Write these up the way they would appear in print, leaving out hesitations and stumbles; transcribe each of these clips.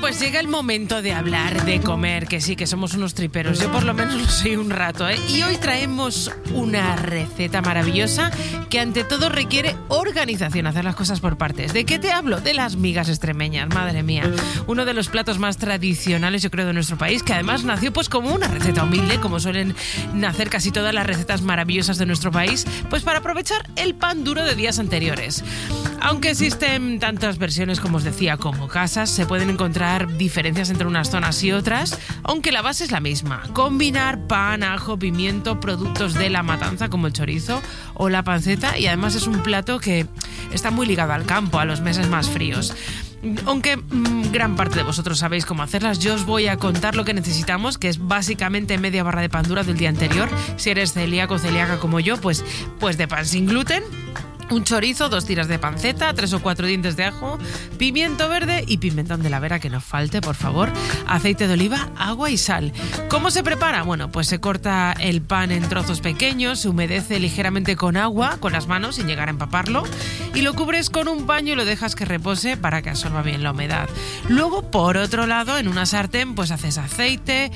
pues llega el momento de hablar de comer, que sí, que somos unos triperos. Yo por lo menos lo soy un rato, ¿eh? Y hoy traemos una receta maravillosa que ante todo requiere organización, hacer las cosas por partes. ¿De qué te hablo? De las migas extremeñas, madre mía. Uno de los platos más tradicionales, yo creo, de nuestro país, que además nació pues como una receta humilde, como suelen nacer casi todas las recetas maravillosas de nuestro país, pues para aprovechar el pan duro de días anteriores. Aunque existen tantas versiones, como os decía, como casas, se pueden encontrar diferencias entre unas zonas y otras, aunque la base es la misma: combinar pan, ajo, pimiento, productos de la matanza como el chorizo o la panceta, y además es un plato que está muy ligado al campo, a los meses más fríos. Aunque gran parte de vosotros sabéis cómo hacerlas, yo os voy a contar lo que necesitamos, que es básicamente media barra de pan dura del día anterior. Si eres celíaco o celíaca como yo, pues de pan sin gluten, un chorizo, 2 tiras de panceta, 3 o 4 dientes de ajo, pimiento verde y pimentón de la Vera, que no falte, por favor, aceite de oliva, agua y sal. ¿Cómo se prepara? Bueno, pues se corta el pan en trozos pequeños, se humedece ligeramente con agua, con las manos, sin llegar a empaparlo, y lo cubres con un paño y lo dejas que repose para que absorba bien la humedad. Luego, por otro lado, en una sartén, pues haces aceite,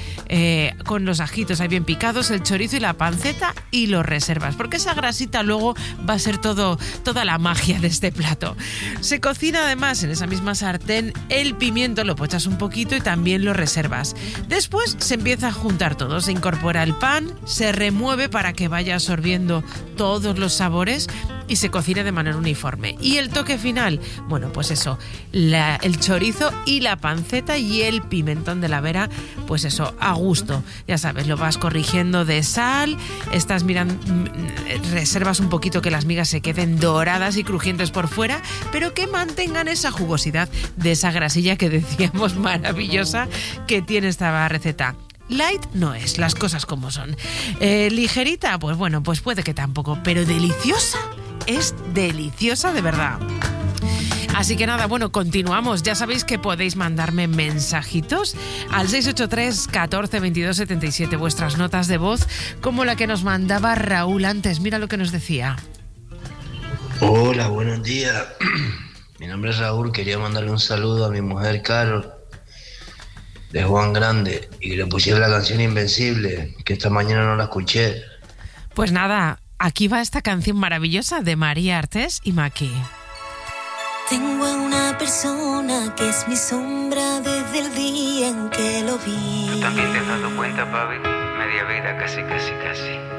con los ajitos ahí bien picados, el chorizo y la panceta, y lo reservas, porque esa grasita luego va a ser toda la magia de este plato. Se cocina además en esa misma sartén el pimiento, lo pochas un poquito y también lo reservas. Después se empieza a juntar todo, se incorpora el pan, se remueve para que vaya absorbiendo todos los sabores y se cocina de manera uniforme. Y el toque final, bueno, pues eso, el chorizo y la panceta y el pimentón de la Vera, pues eso, a gusto. Ya sabes, lo vas corrigiendo de sal, estás mirando, reservas un poquito que las migas se queden doradas y crujientes por fuera, pero que mantengan esa jugosidad de esa grasilla que decíamos maravillosa que tiene esta receta. Light no es, las cosas como son. Ligerita, pues bueno, pues puede que tampoco, pero deliciosa, es deliciosa de verdad. Así que nada, bueno, continuamos. Ya sabéis que podéis mandarme mensajitos al 683 14 22 77, vuestras notas de voz, como la que nos mandaba Raúl antes. Mira lo que nos decía. Hola, buenos días. Mi nombre es Raúl, quería mandarle un saludo a mi mujer Carol, de Juan Grande, y le pusieron la canción Invencible, que esta mañana no la escuché. Pues nada, aquí va esta canción maravillosa de María Artés y Maki. Tengo a una persona que es mi sombra desde el día en que lo vi. ¿Tú también te has dado cuenta, papi? Media vida, casi.